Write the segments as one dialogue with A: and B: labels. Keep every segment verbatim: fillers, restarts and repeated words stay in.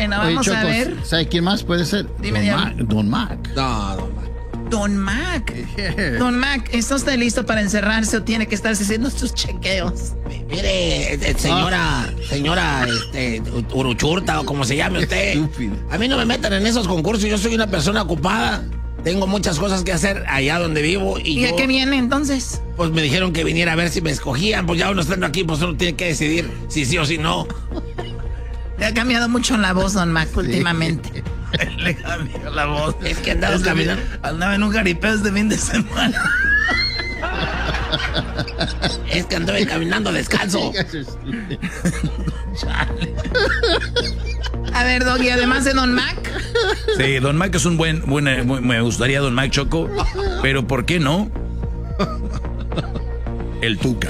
A: Bueno, vamos
B: Oye,
A: a
B: Choco,
A: ver.
B: ¿sabe quién más puede ser?
A: Dime,
B: Don Mac. Don Mac.
C: No, Don Mac.
A: Don Mac.
B: Yeah.
A: Don Mac, ¿está usted listo para encerrarse o tiene que estar haciendo sus chequeos?
C: Mire, eh, señora, señora, este, Uruchurta o como se llame usted.
B: Estúpido.
C: A mí no me metan en esos concursos, yo soy una persona ocupada. Tengo muchas cosas que hacer allá donde vivo y,
A: ¿Y
C: yo,
A: a qué viene entonces?
C: pues me dijeron que viniera a ver si me escogían. Pues ya uno estando aquí, pues uno tiene que decidir si sí o si no.
A: Le ha cambiado mucho la voz, Don Mac, últimamente.
D: Le cambió la voz.
C: Es que andaba
D: Este
C: caminando.
D: fin- Andaba en un jaripeo este fin de semana.
C: Es que anduve caminando descalzo.
A: A ver, Doggy, además de Don Mac,
D: Sí, Don Mac es un buen, buen, eh, muy- me gustaría Don Mac, Choco, pero ¿por qué no? El Tuca.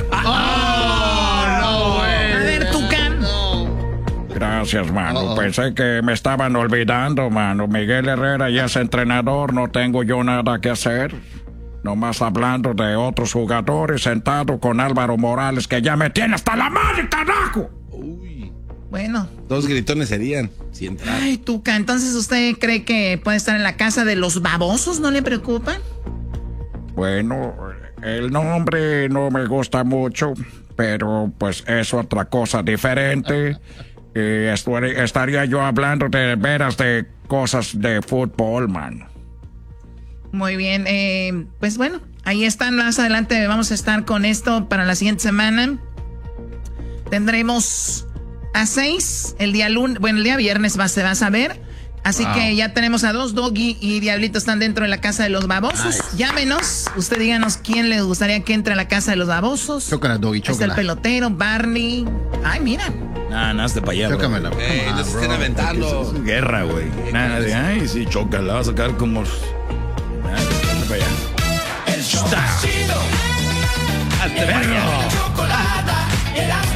A: a ver, Tucán.
E: Gracias, mano.
B: Uh-oh.
E: Pensé que me estaban olvidando, mano. Miguel Herrera ya es entrenador, no tengo yo nada que hacer. Nomás hablando de otros jugadores, sentado con Álvaro Morales, que ya me tiene hasta la madre, carajo.
C: Uy,
A: Bueno,
C: dos gritones serían. Si entrar.
A: ay, Tuca, entonces usted cree que puede estar en la casa de los babosos, ¿no le preocupa?
E: Bueno, el nombre no me gusta mucho, pero pues es otra cosa diferente. Y estu- estaría yo hablando de veras de cosas de fútbol, man.
A: Muy bien, eh, pues bueno, ahí están, más adelante vamos a estar con esto para la siguiente semana. Tendremos a seis el día lunes, bueno, el día viernes va, se va a saber. Así
B: Wow.
A: que ya tenemos a dos, Doggy y Diablito están dentro de la casa de los babosos.
B: Nice.
A: Llámenos, usted díganos quién le gustaría que entre a la casa de los babosos.
B: Chócala, Doggy,
A: Está el
B: chócala.
A: pelotero, Barney. Ay, mira.
D: Nah, nada, de para allá, bro.
B: Chócamela.
C: Eh,
B: Come
C: no
B: on,
C: se
B: bro.
C: estén aventando.
D: Es guerra, güey. Nada de, ay, sí, chócala, va a sacar como... Nada, de para allá.
F: El show más chido.
D: Hazte perro.
F: Chocolata, Erasmo